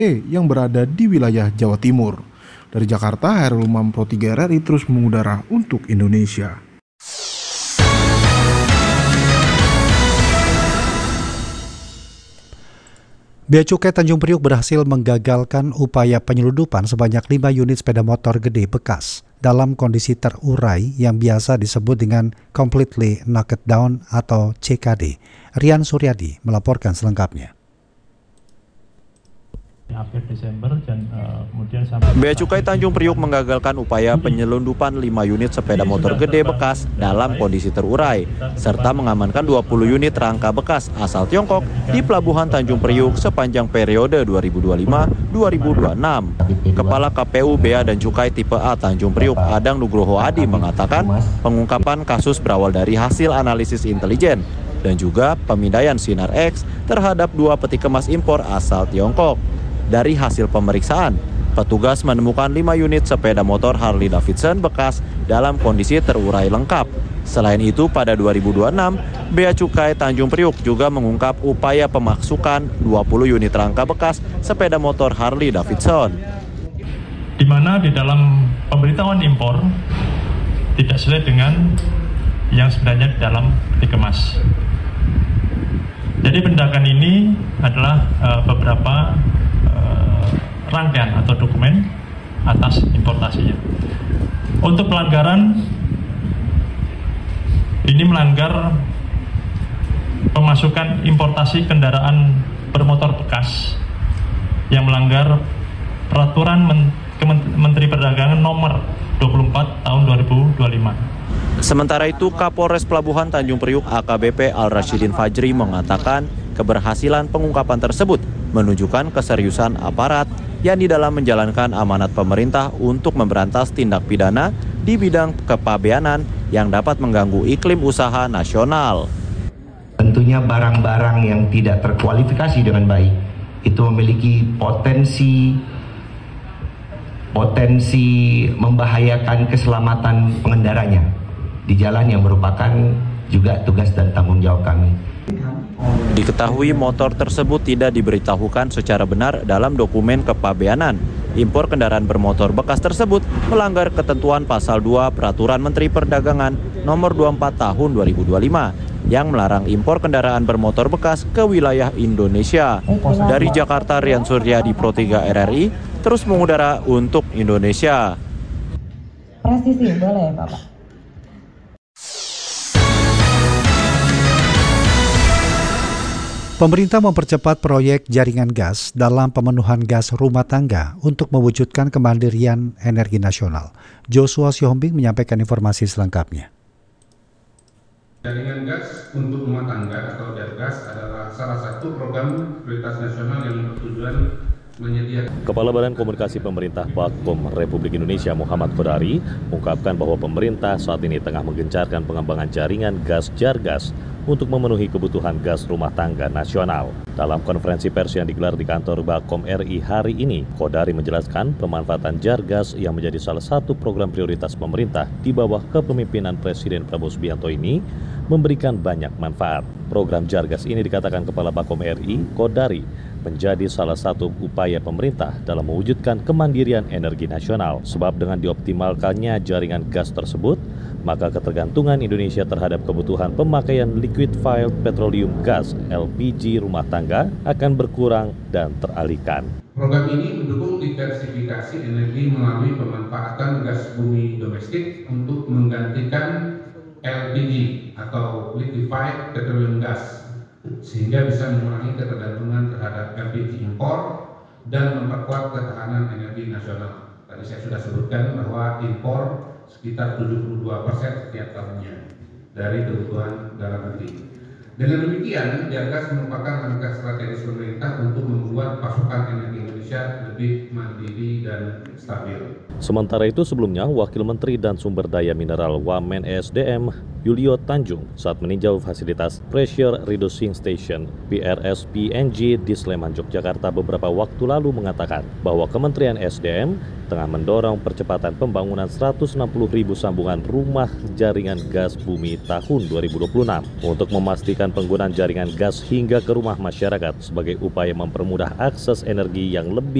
yang berada di wilayah Jawa Timur. Dari Jakarta, Hairul Umam Pro 3 RRI terus mengudara untuk Indonesia. Bea Cukai Tanjung Priok berhasil menggagalkan upaya penyeludupan sebanyak 5 unit sepeda motor gede bekas dalam kondisi terurai yang biasa disebut dengan completely knocked down atau CKD. Rian Suryadi melaporkan selengkapnya. Akhir Desember dan kemudian sampai Bea Cukai Tanjung Priok menggagalkan upaya penyelundupan 5 unit sepeda motor gede bekas dalam kondisi terurai serta mengamankan 20 unit rangka bekas asal Tiongkok di Pelabuhan Tanjung Priok sepanjang periode 2025-2026. Kepala KPU Bea dan Cukai Tipe A Tanjung Priok Adang Nugroho Adi mengatakan pengungkapan kasus berawal dari hasil analisis intelijen dan juga pemindaian Sinar X terhadap 2 peti kemas impor asal Tiongkok. Dari hasil pemeriksaan, petugas menemukan 5 unit sepeda motor Harley Davidson bekas dalam kondisi terurai lengkap. Selain itu, pada 2026, Bea Cukai Tanjung Priok juga mengungkap upaya pemaksukan 20 unit rangka bekas sepeda motor Harley Davidson. Di mana di dalam pemberitahuan impor tidak sesuai dengan yang sebenarnya di dalam peti kemas. Jadi penindakan ini adalah beberapa rangkaian atau dokumen atas importasinya. Untuk pelanggaran ini melanggar pemasukan importasi kendaraan bermotor bekas yang melanggar peraturan Menteri Perdagangan nomor 24 tahun 2025. Sementara itu, Kapolres Pelabuhan Tanjung Priok AKBP Al-Rashidin Fajri mengatakan keberhasilan pengungkapan tersebut menunjukkan keseriusan aparat yang di dalam menjalankan amanat pemerintah untuk memberantas tindak pidana di bidang kepabeanan yang dapat mengganggu iklim usaha nasional. Tentunya barang-barang yang tidak terkualifikasi dengan baik itu memiliki potensi membahayakan keselamatan pengendaranya di jalan yang merupakan juga tugas dan tanggung jawab kami. Diketahui motor tersebut tidak diberitahukan secara benar dalam dokumen kepabeanan. Impor kendaraan bermotor bekas tersebut melanggar ketentuan pasal 2 Peraturan Menteri Perdagangan nomor 24 tahun 2025 yang melarang impor kendaraan bermotor bekas ke wilayah Indonesia. Dari Jakarta, Rian Suryadi Pro 3 RRI terus mengudara untuk Indonesia. Presisi boleh Bapak. Pemerintah mempercepat proyek jaringan gas dalam pemenuhan gas rumah tangga untuk mewujudkan kemandirian energi nasional. Joshua Siombing menyampaikan informasi selengkapnya. Jaringan gas untuk rumah tangga atau Jargas adalah salah satu program prioritas nasional yang bertujuan menyediakan. Kepala Badan Komunikasi Pemerintah Bakom Republik Indonesia Muhammad Kodari mengungkapkan bahwa pemerintah saat ini tengah menggencarkan pengembangan jaringan gas Jargas untuk memenuhi kebutuhan gas rumah tangga nasional. Dalam konferensi pers yang digelar di kantor Bakom RI hari ini, Kodari menjelaskan pemanfaatan Jargas yang menjadi salah satu program prioritas pemerintah di bawah kepemimpinan Presiden Prabowo Subianto ini memberikan banyak manfaat. Program Jargas ini dikatakan Kepala Bakom RI, Kodari, menjadi salah satu upaya pemerintah dalam mewujudkan kemandirian energi nasional. Sebab dengan dioptimalkannya jaringan gas tersebut, maka ketergantungan Indonesia terhadap kebutuhan pemakaian liquefied petroleum gas LPG rumah tangga akan berkurang dan teralihkan. Program ini mendukung diversifikasi energi melalui pemanfaatan gas bumi domestik untuk menggantikan LPG atau liquefied petroleum gas, sehingga bisa mengurangi ketergantungan terhadap LPG impor dan memperkuat ketahanan energi nasional. Tadi saya sudah sebutkan bahwa impor sekitar 72% setiap tahunnya dari kebutuhan dalam negeri. Dengan demikian, Jargas merupakan langkah strategis pemerintah untuk membuat pasokan energi Indonesia lebih mandiri dan stabil. Sementara itu sebelumnya, Wakil Menteri dan Sumber Daya Mineral Wamen ESDM Yulio Tanjung saat meninjau fasilitas Pressure Reducing Station PRS PNG di Sleman, Yogyakarta beberapa waktu lalu mengatakan bahwa Kementerian ESDM tengah mendorong percepatan pembangunan 160.000 sambungan rumah jaringan gas bumi tahun 2026 untuk memastikan penggunaan jaringan gas hingga ke rumah masyarakat sebagai upaya mempermudah akses energi yang lebih